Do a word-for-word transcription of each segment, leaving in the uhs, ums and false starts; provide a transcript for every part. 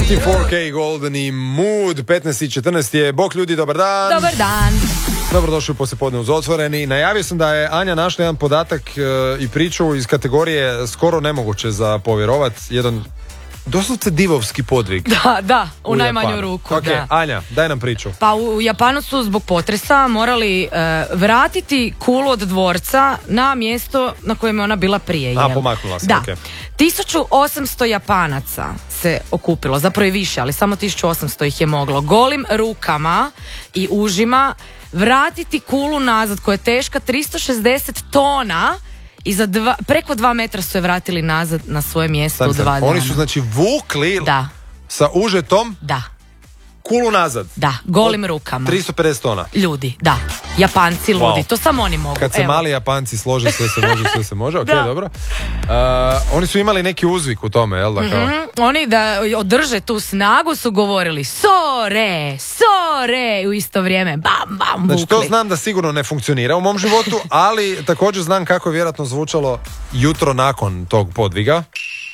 četrnaest K Golden i Mood, petnaest i četrnaest je. Bok ljudi, dobar dan. Dobar dan. Dobrodošli u Poslijepodne uz Otvoreni. Najavio sam da je Anja našla jedan podatak e, i priču iz kategorije skoro nemoguće za povjerovat. Jedan doslovce divovski podvig. Da, da, u, u najmanju Japanu. ruku. Ok, da. Anja, daj nam priču. Pa u Japanu su zbog potresa morali e, vratiti kulu od dvorca na mjesto na kojem je ona bila prije. A, jel? pomaknula se, da. ok. tisuću osamsto Japanaca se okupilo, zapravo i više, ali samo tisuću osamsto ih je moglo golim rukama i užima vratiti kulu nazad koja je teška tristo šezdeset tona i za dva, preko dva metra su je vratili nazad na svoje mjesto Sam, u sam. dva dana. Oni su znači vukli Da, sa užetom da, kulu nazad. da, golim rukama. tristo pedeset tona. Ljudi, da, Japanci ludi, Wow. to samo oni mogu. Kad se Evo. mali Japanci slože, sve se može, sve se može, ok, Da. dobro. Uh, oni su imali neki uzvik u tome, jel da kao? Mm, oni da održe tu snagu su govorili sore, sore u isto vrijeme, bam, bam, Znači to vukli. znam da sigurno ne funkcionira u mom životu, ali također znam kako je vjerojatno zvučalo jutro nakon tog podviga.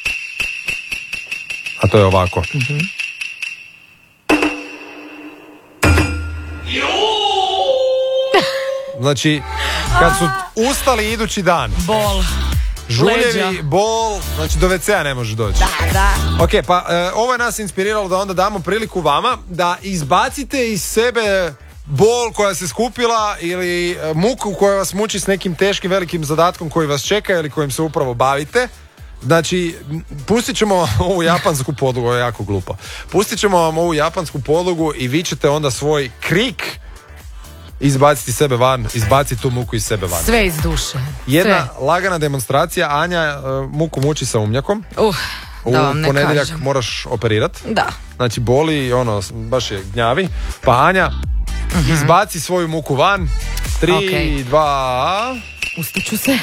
A to je ovako. Mhm. Znači, kad su ustali idući dan, Bol. žuljevi, Leđa. bol, znači do ve cea ne možeš doći. Da, da. Ok, pa e, ovo je nas inspiriralo da onda damo priliku vama da izbacite iz sebe bol koja se skupila ili e, muku koja vas muči s nekim teškim velikim zadatkom koji vas čeka ili kojim se upravo bavite. Znači, m, pustit ćemo ovu japansku podlogu, ovo je jako glupo. Pustit ćemo vam ovu japansku podlogu i vi ćete onda svoj krik izbaciti sebe van, izbaciti tu muku iz sebe van. Sve iz duše. Jedna Sve. lagana demonstracija. Anja e, muku muči sa umnjakom. Uh, U da vam ne ponedjeljak kažem. moraš operirat. Da. Znači boli, ono, baš je gnjavi. Pa Anja, Mhm. izbaci svoju muku van. Tri, Ok. dva... Pustit ću se.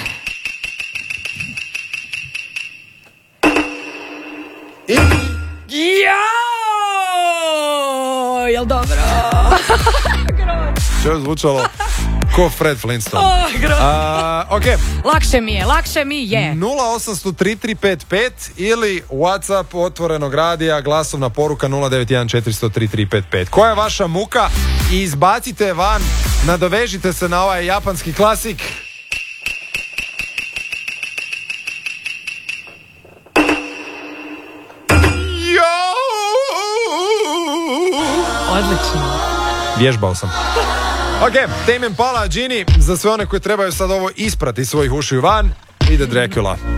I... Jao! Jel dobro? Što je zvučalo ko Fred Flintstone. Oh, grozno. A, ok. Lakše mi je, lakše mi je. nula osam sto tri tri pet pet ili WhatsApp otvorenog radija, glasovna poruka nula devet jedan četiri zero zero tri tri pet pet. Koja je vaša muka? I izbacite je van, nadovežite se na ovaj japanski klasik. Odlično. Vježbao sam. Ok, Tame Impala, Genie, za sve one koji trebaju sad ovo isprati svojih ušiju van, ide Dracula.